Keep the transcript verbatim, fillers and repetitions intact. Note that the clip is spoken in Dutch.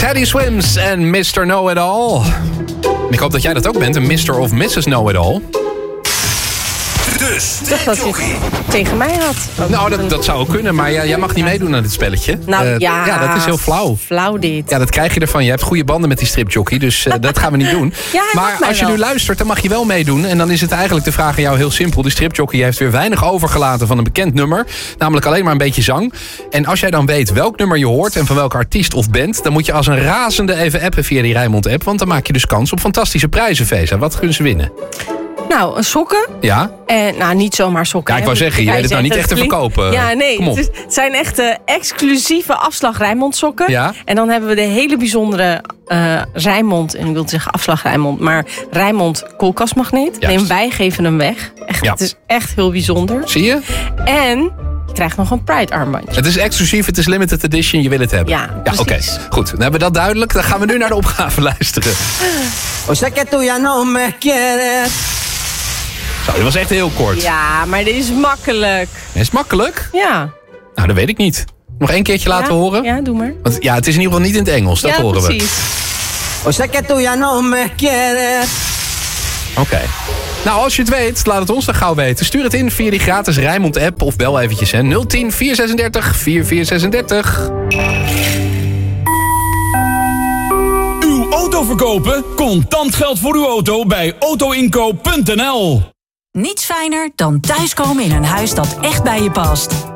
Teddy Swims en mister Know-It-All. Ik hoop dat jij dat ook bent, een mister of missus Know-It-All. Dus, Ik dacht dat je het tegen mij had. Nou, dat, dat zou ook kunnen, maar ja, jij mag niet meedoen aan dit spelletje. Nou Uh, ja, ja, dat is heel flauw. Flauw dit. Ja, dat krijg je ervan. Je hebt goede banden met die stripjockey, dus uh, dat gaan we niet doen. Ja, hij mag maar mij als je wel. nu luistert, dan mag je wel meedoen. En dan is het eigenlijk de vraag aan jou heel simpel. Die stripjockey heeft weer weinig overgelaten van een bekend nummer. Namelijk alleen maar een beetje zang. En als jij dan weet welk nummer je hoort en van welke artiest of band, dan moet je als een razende even appen via die Rijnmond-app. Want dan maak je dus kans op fantastische prijzen, Veza. Wat kunnen ze winnen? Nou, sokken. Ja? En, nou, niet zomaar sokken. Ja, ik hè. wou zeggen, je Hij weet het nou zegt, niet echt te klinkt- verkopen. Ja, nee. Kom op. Het, is- het zijn echt uh, exclusieve afslag Rijnmond sokken. Ja? En dan hebben we de hele bijzondere uh, Rijnmond, en ik wil zeggen afslag Rijnmond, maar Rijnmond koelkastmagneet. Juist. Neem wij geven hem weg. Echt, Ja. Het is echt heel bijzonder. Zie je? En je krijgt nog een Pride armbandje. Het is exclusief, het is limited edition, je wil het hebben. Ja, ja oké. precies. Goed, dan hebben we dat duidelijk. Dan gaan we nu naar de opgave luisteren. O sea que tú ya no me quieres. Zo, dit was echt heel kort. Ja, maar dit is makkelijk. Is het makkelijk? Ja. Nou, dat weet ik niet. Nog één keertje laten ja? horen? Ja, doe maar. Want ja, het is in ieder geval niet in het Engels, dat ja, horen precies. O sea que tú ya no me quieres. we. Oké. Nou, als je het weet, laat het ons dan gauw weten. Stuur het in via die gratis Rijnmond-app of bel eventjes, hè. nul tien, vier zesendertig, vierentveertig zesendertig. Uw auto verkopen? Contant geld voor uw auto bij autoinkoop punt n l. Niets fijner dan thuiskomen in een huis dat echt bij je past.